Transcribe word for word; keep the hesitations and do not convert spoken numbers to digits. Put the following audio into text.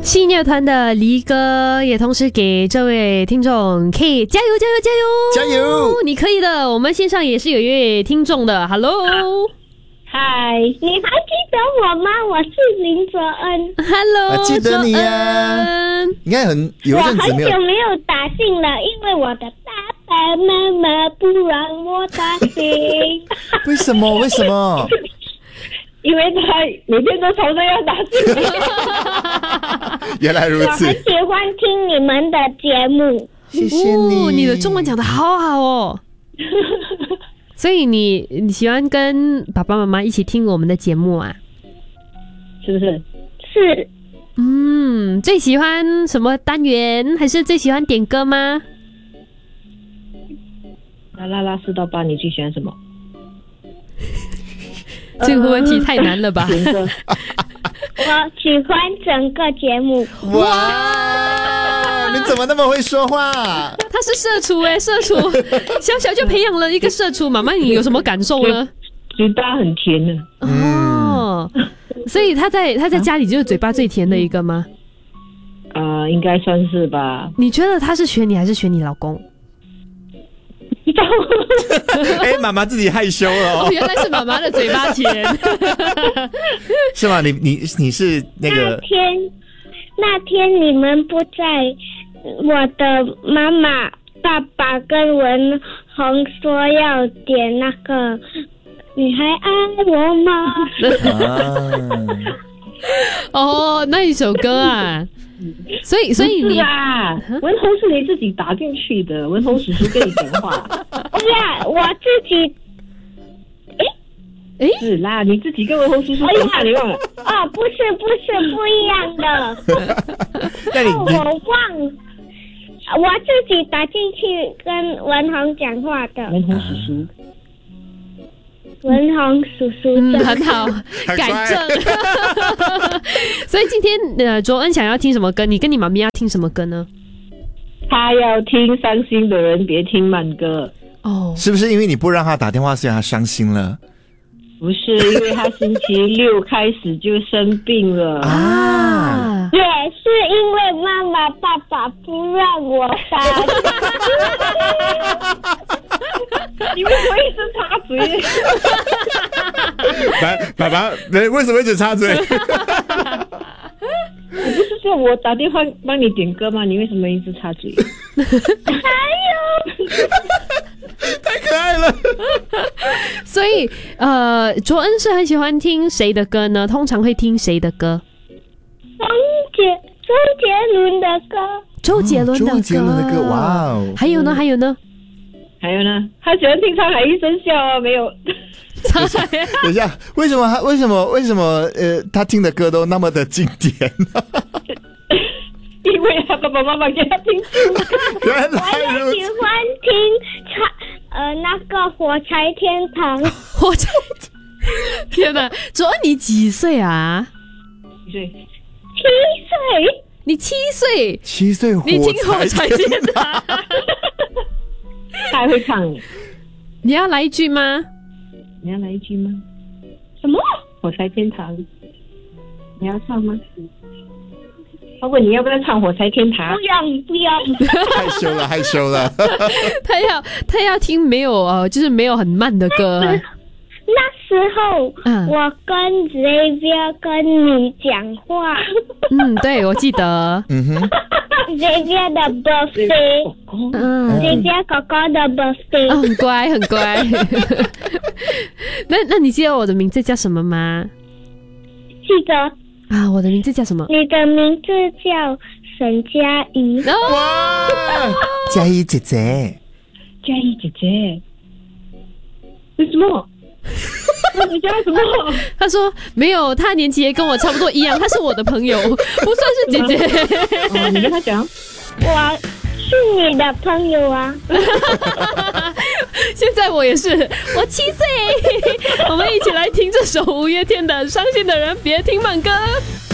信乐团的离歌，也同时给这位听众 K 加油加油加油加油！ 你可以的。我们线上也是有一位听众的 ，Hello， 嗨，你还记得我吗？我是林卓恩。 Hello， 啊记得你呀，应该很有一阵子没有。 我很久没有打信了，因为我的爸爸妈妈不让我打信。 为什么？为什么？ 因为他每天都吵着要打信。 原来如此。 我很喜欢听你们的节目。 谢谢你， 哦，你的中文讲得好好哦。所以你你喜欢跟爸爸妈妈一起听我们的节目啊？ 是不是？是。 嗯，最喜欢什么单元？还是最喜欢点歌吗？ 啦啦啦，四到八，你最喜欢什么？ 这个问题太难了吧？ 我喜欢整个节目。 哇，你怎么那么会说话？ 他是社畜哎、欸，社畜小小就培养了一个社畜，妈妈你有什么感受呢？ 嘴巴很甜的哦，所以他在他在家里就是嘴巴最甜的一个吗？ 啊、呃，应该算是吧。 你觉得他是选你还是选你老公？ 哎，妈妈自己害羞了哦。 哦，原来是妈妈的嘴巴甜。 是吗？你你你是那个那天那天你们不在，我的妈妈、爸爸跟文宏说要点那个你还爱我吗？ 啊？ 哦，那一首歌啊。所以所以你啊，文宏是你自己打进去的，文宏叔叔跟你讲话。 哎呀，我自己，诶诶是啦，你自己跟文宏叔叔讲话，你忘了？ 哦，不是不是不一样的。 那你哦，我忘，我自己打进去跟文宏讲话的。 文宏叔叔， 文宏叔叔， 嗯，很好，改正。所以今天呃，卓恩想要听什么歌？你跟你妈咪要听什么歌呢？ 他要听伤心的人别听慢歌。 哦， 是不是因为你不让他打电话，所以他伤心了？ 不是，因为他星期六开始就生病了啊。 也是因为妈妈、爸爸不让我打。 你为什么一直插嘴？ 爸爸爸，为什么一直插嘴？ 我不是说我打电话帮你点歌吗？你为什么一直插嘴？ 还有， 太可爱了。 所以呃，卓恩是很喜欢听谁的歌呢？通常会听谁的歌？ 周杰周杰伦的歌。 周杰伦的歌， 周杰伦的歌，哇哦！ 还有呢？还有呢？ 还有呢？他喜欢听《沧海一声笑》啊？没有？ 等一下，为什么他为什么为什么呃，他听的歌都那么的经典？ 因为他爸爸妈妈给他听。 原来我如此。 也喜欢听唱呃那个火柴天堂。 火柴，天哪！卓恩你几岁啊？ 几岁？ 七岁。 你七岁， 七岁火柴你听火柴天堂。 他还会唱。 你要来一句吗？ 你要来一句吗？ 什么？ 火柴天堂，你要唱吗？他问你要不要唱火柴天堂？ 不要不要。 害羞了，害羞了。 他要他要听没有呃，就是没有很慢的歌、啊。 那时候、 嗯、 我跟 Xavier 跟你讲话。 嗯，对，我记得。 嗯哼。 Xavier 的 birthday， 嗯 ，Xavier 哥哥的 birthday，、 哦、很乖很乖。那那你记得我的名字叫什么吗？ 记得啊，我的名字叫什么？ 你的名字叫沈佳宜。 哇， 佳宜姐姐， 佳宜姐姐，为什么？你叫什么？ 他说没有，他年纪也跟我差不多一样，他是我的朋友，不算是姐姐。 哦，你跟他讲， 我是你的朋友啊。 现在我也是，我七岁。我们一起来听这首五月天的《伤心的人别听慢歌》。